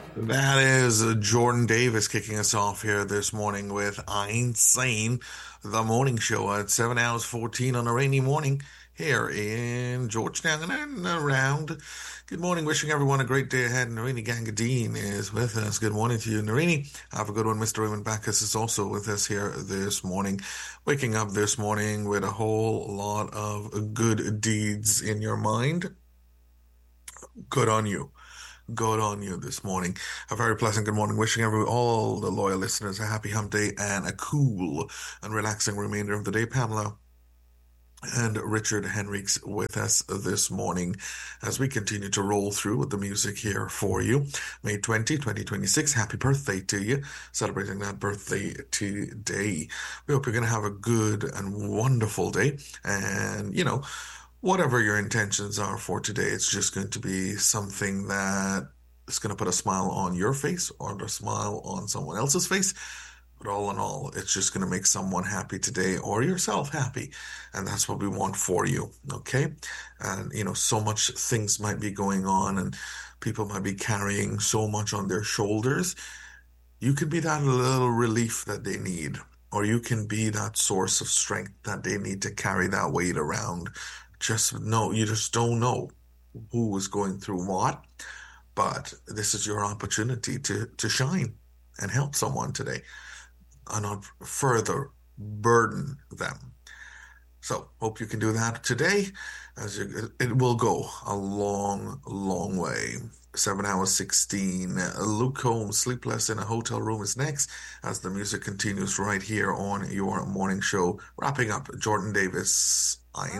That is Jordan Davis kicking us off here this morning with Einstein, the morning show at 7 hours 14 on a rainy morning here in Georgetown and around. Good morning. Wishing everyone a great day ahead. Narini Gangadine is with us. Good morning to you, Narini. Have a good one. Mr. Raymond Backus is also with us here this morning. Waking up this morning with a whole lot of good deeds in your mind. Good on you. Good on you this morning. A very pleasant good morning. Wishing all the loyal listeners a happy hump day and a cool and relaxing remainder of the day. Pamela and Richard Henriques with us this morning as we continue to roll through with the music here for you. May 2026. Happy birthday to you. Celebrating that birthday today. We hope you're going to have a good and wonderful day. And, whatever your intentions are for today, it's just going to be something that is going to put a smile on your face or a smile on someone else's face. But all in all, it's just going to make someone happy today or yourself happy. And that's what we want for you. Okay. And, so much things might be going on and people might be carrying so much on their shoulders. You could be that little relief that they need, or you can be that source of strength that they need to carry that weight around. You just don't know who is going through what, but this is your opportunity to shine and help someone today and not further burden them. So hope you can do that today it will go a long, long way. 7 hours 16. Luke Combs, Sleepless in a Hotel Room is next as the music continues right here on your morning show. Wrapping up Jordan Davis.